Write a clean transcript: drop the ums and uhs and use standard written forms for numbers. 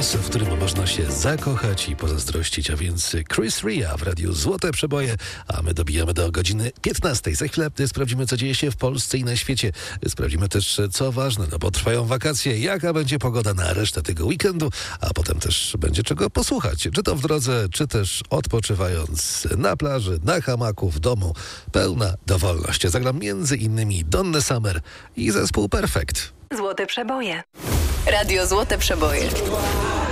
głos, w którym można się zakochać i pozazdrościć, a więc Chris Ria w Radiu Złote Przeboje, a my dobijamy do godziny 15. Za chwilę sprawdzimy, co dzieje się w Polsce i na świecie. Sprawdzimy też, co ważne, no bo trwają wakacje, jaka będzie pogoda na resztę tego weekendu, a potem też będzie czego posłuchać, czy to w drodze, czy też odpoczywając na plaży, na hamaku, w domu. Pełna dowolność. Zagram między innymi Donnę Summer i zespół Perfect. Złote Przeboje. Radio Złote Przeboje.